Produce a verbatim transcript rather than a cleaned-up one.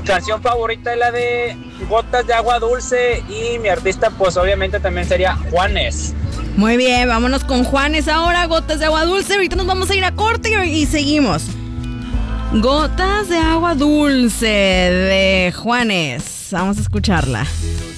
canción favorita es la de Gotas de Agua Dulce y mi artista pues obviamente también sería Juanes. Muy bien, vámonos con Juanes ahora, Gotas de Agua Dulce. Ahorita nos vamos a ir a corte y, y seguimos. Gotas de Agua Dulce de Juanes. Vamos a escucharla.